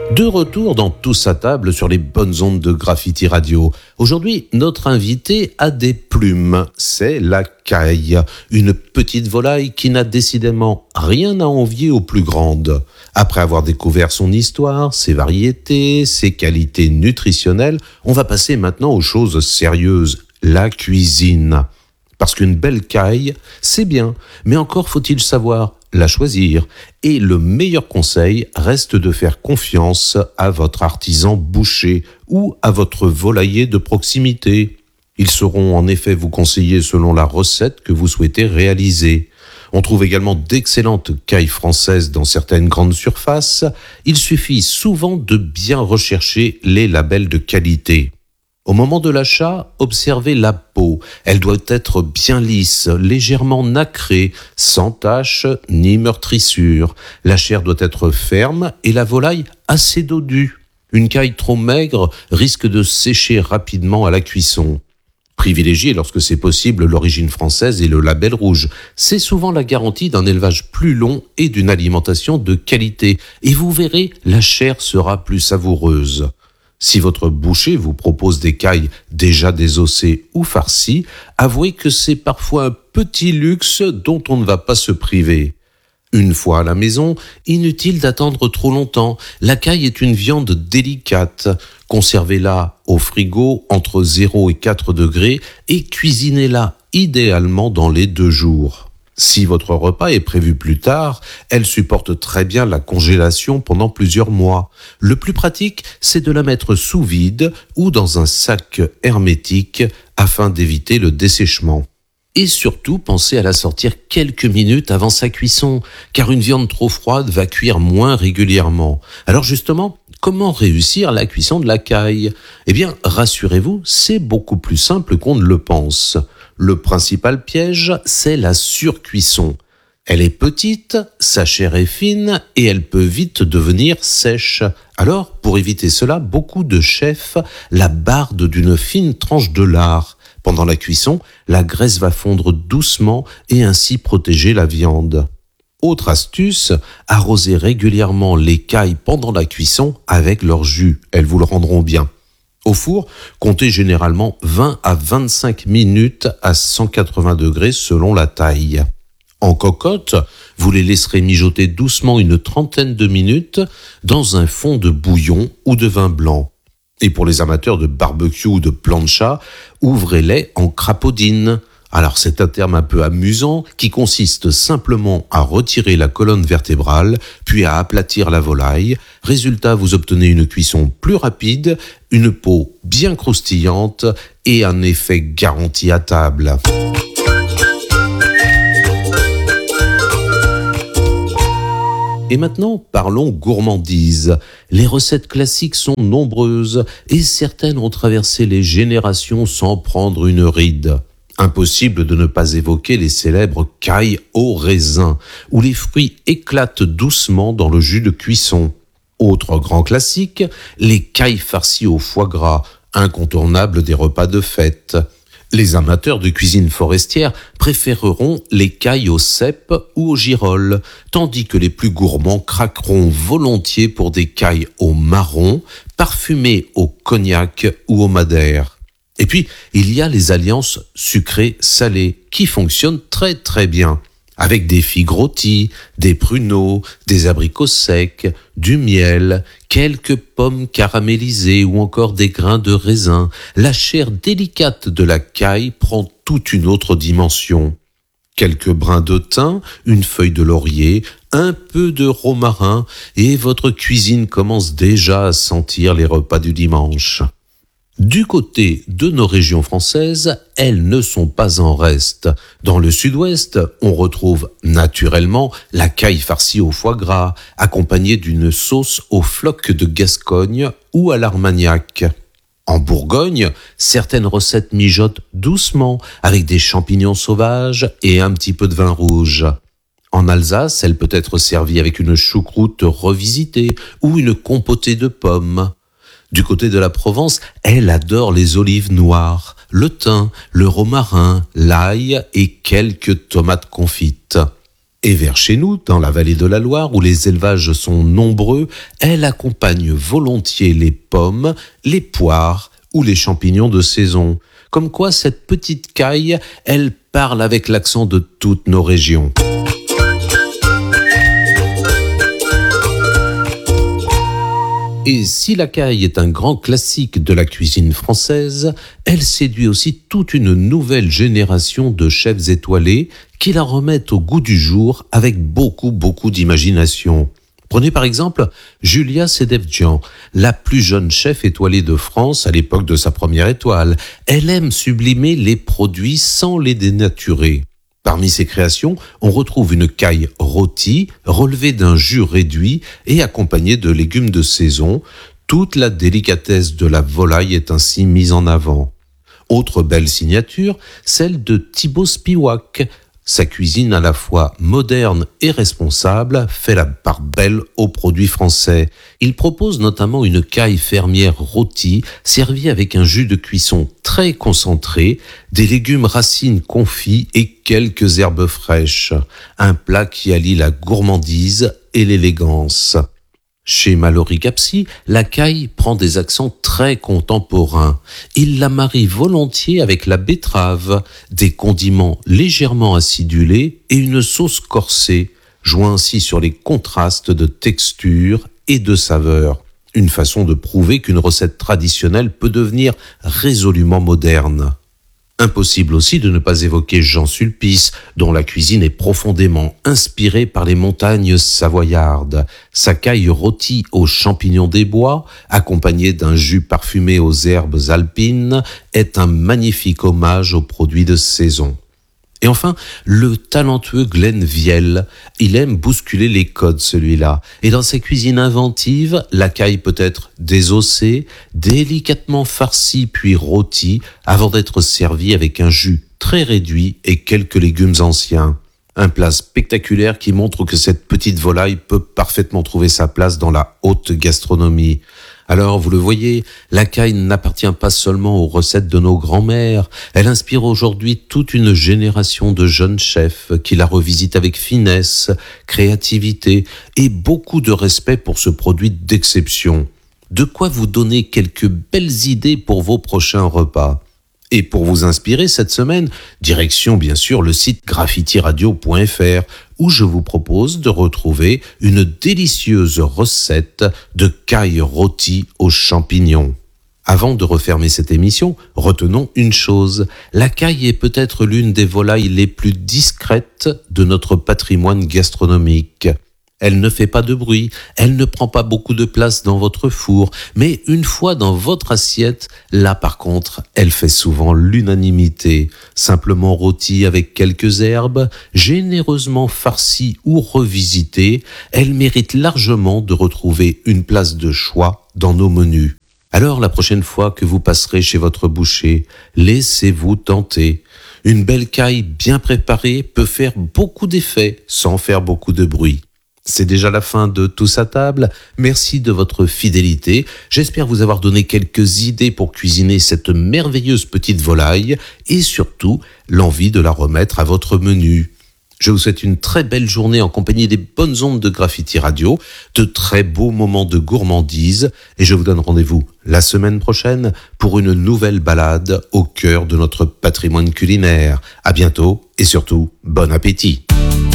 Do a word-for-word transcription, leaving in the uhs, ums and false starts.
De retour dans Tous à table sur les bonnes ondes de Graffiti Radio. Aujourd'hui, notre invité a des plumes. C'est la caille, une petite volaille qui n'a décidément rien à envier aux plus grandes. Après avoir découvert son histoire, ses variétés, ses qualités nutritionnelles, on va passer maintenant aux choses sérieuses, la cuisine. Parce qu'une belle caille, c'est bien, mais encore faut-il savoir la choisir. Et le meilleur conseil reste de faire confiance à votre artisan boucher ou à votre volailler de proximité. Ils sauront en effet vous conseiller selon la recette que vous souhaitez réaliser. On trouve également d'excellentes cailles françaises dans certaines grandes surfaces. Il suffit souvent de bien rechercher les labels de qualité. Au moment de l'achat, observez la peau. Elle doit être bien lisse, légèrement nacrée, sans tache ni meurtrissure. La chair doit être ferme et la volaille assez dodue. Une caille trop maigre risque de sécher rapidement à la cuisson. Privilégiez lorsque c'est possible l'origine française et le label rouge. C'est souvent la garantie d'un élevage plus long et d'une alimentation de qualité. Et vous verrez, la chair sera plus savoureuse. Si votre boucher vous propose des cailles déjà désossées ou farcies, avouez que c'est parfois un petit luxe dont on ne va pas se priver. Une fois à la maison, inutile d'attendre trop longtemps. La caille est une viande délicate. Conservez-la au frigo entre zéro et quatre degrés et cuisinez-la idéalement dans les deux jours. Si votre repas est prévu plus tard, elle supporte très bien la congélation pendant plusieurs mois. Le plus pratique, c'est de la mettre sous vide ou dans un sac hermétique afin d'éviter le dessèchement. Et surtout, pensez à la sortir quelques minutes avant sa cuisson, car une viande trop froide va cuire moins régulièrement. Alors justement, comment réussir la cuisson de la caille ? Eh bien, rassurez-vous, c'est beaucoup plus simple qu'on ne le pense. Le principal piège, c'est la surcuisson. Elle est petite, sa chair est fine et elle peut vite devenir sèche. Alors, pour éviter cela, beaucoup de chefs la bardent d'une fine tranche de lard. Pendant la cuisson, la graisse va fondre doucement et ainsi protéger la viande. Autre astuce, arrosez régulièrement les cailles pendant la cuisson avec leur jus. Elles vous le rendront bien. Au four, comptez généralement vingt à vingt-cinq minutes à cent quatre-vingts degrés selon la taille. En cocotte, vous les laisserez mijoter doucement une trentaine de minutes dans un fond de bouillon ou de vin blanc. Et pour les amateurs de barbecue ou de plancha, ouvrez-les en crapaudine. Alors c'est un terme un peu amusant qui consiste simplement à retirer la colonne vertébrale, puis à aplatir la volaille. Résultat, vous obtenez une cuisson plus rapide, une peau bien croustillante et un effet garanti à table. Et maintenant, parlons gourmandise. Les recettes classiques sont nombreuses et certaines ont traversé les générations sans prendre une ride. Impossible de ne pas évoquer les célèbres cailles au raisin, où les fruits éclatent doucement dans le jus de cuisson. Autre grand classique, les cailles farcies au foie gras, incontournables des repas de fête. Les amateurs de cuisine forestière préféreront les cailles au cèpe ou au girolles, tandis que les plus gourmands craqueront volontiers pour des cailles au marron, parfumées au cognac ou au madère. Et puis, il y a les alliances sucrées-salées qui fonctionnent très très bien. Avec des figues rôties, des pruneaux, des abricots secs, du miel, quelques pommes caramélisées ou encore des grains de raisin, la chair délicate de la caille prend toute une autre dimension. Quelques brins de thym, une feuille de laurier, un peu de romarin et votre cuisine commence déjà à sentir les repas du dimanche. Du côté de nos régions françaises, elles ne sont pas en reste. Dans le sud-ouest, on retrouve naturellement la caille farcie au foie gras, accompagnée d'une sauce aux flocs de Gascogne ou à l'armagnac. En Bourgogne, certaines recettes mijotent doucement avec des champignons sauvages et un petit peu de vin rouge. En Alsace, elle peut être servie avec une choucroute revisitée ou une compotée de pommes. Du côté de la Provence, elle adore les olives noires, le thym, le romarin, l'ail et quelques tomates confites. Et vers chez nous, dans la vallée de la Loire, où les élevages sont nombreux, elle accompagne volontiers les pommes, les poires ou les champignons de saison. Comme quoi, cette petite caille, elle parle avec l'accent de toutes nos régions. Et si la caille est un grand classique de la cuisine française, elle séduit aussi toute une nouvelle génération de chefs étoilés qui la remettent au goût du jour avec beaucoup, beaucoup d'imagination. Prenez par exemple Julia Sedevdjian, la plus jeune chef étoilée de France à l'époque de sa première étoile. Elle aime sublimer les produits sans les dénaturer. Parmi ses créations, on retrouve une caille rôtie, relevée d'un jus réduit et accompagnée de légumes de saison. Toute la délicatesse de la volaille est ainsi mise en avant. Autre belle signature, celle de Thibaut Spiwak. Sa cuisine à la fois moderne et responsable fait la part belle aux produits français. Il propose notamment une caille fermière rôtie, servie avec un jus de cuisson très concentré, des légumes racines confits et quelques herbes fraîches. Un plat qui allie la gourmandise et l'élégance. Chez Mallory Capsi, la caille prend des accents très contemporains. Il la marie volontiers avec la betterave, des condiments légèrement acidulés et une sauce corsée, jouant ainsi sur les contrastes de texture et de saveur. Une façon de prouver qu'une recette traditionnelle peut devenir résolument moderne. Impossible aussi de ne pas évoquer Jean Sulpice, dont la cuisine est profondément inspirée par les montagnes savoyardes. Sa caille rôtie aux champignons des bois, accompagnée d'un jus parfumé aux herbes alpines, est un magnifique hommage aux produits de saison. Et enfin, le talentueux Glenn Viel, il aime bousculer les codes celui-là. Et dans sa cuisine inventive, la caille peut être désossée, délicatement farcie puis rôtie, avant d'être servie avec un jus très réduit et quelques légumes anciens. Un plat spectaculaire qui montre que cette petite volaille peut parfaitement trouver sa place dans la haute gastronomie. Alors, vous le voyez, la caille n'appartient pas seulement aux recettes de nos grands-mères. Elle inspire aujourd'hui toute une génération de jeunes chefs qui la revisitent avec finesse, créativité et beaucoup de respect pour ce produit d'exception. De quoi vous donner quelques belles idées pour vos prochains repas. Et pour vous inspirer cette semaine, direction bien sûr le site graffiti radio point f r où je vous propose de retrouver une délicieuse recette de caille rôtie aux champignons. Avant de refermer cette émission, retenons une chose. La caille est peut-être l'une des volailles les plus discrètes de notre patrimoine gastronomique. Elle ne fait pas de bruit, elle ne prend pas beaucoup de place dans votre four, mais une fois dans votre assiette, là par contre, elle fait souvent l'unanimité. Simplement rôtie avec quelques herbes, généreusement farcie ou revisitée, elle mérite largement de retrouver une place de choix dans nos menus. Alors la prochaine fois que vous passerez chez votre boucher, laissez-vous tenter. Une belle caille bien préparée peut faire beaucoup d'effets sans faire beaucoup de bruit. C'est déjà la fin de Tous à table. Merci de votre fidélité. J'espère vous avoir donné quelques idées pour cuisiner cette merveilleuse petite volaille et surtout l'envie de la remettre à votre menu. Je vous souhaite une très belle journée en compagnie des bonnes ondes de Graffiti Radio, de très beaux moments de gourmandise et je vous donne rendez-vous la semaine prochaine pour une nouvelle balade au cœur de notre patrimoine culinaire. À bientôt et surtout, bon appétit.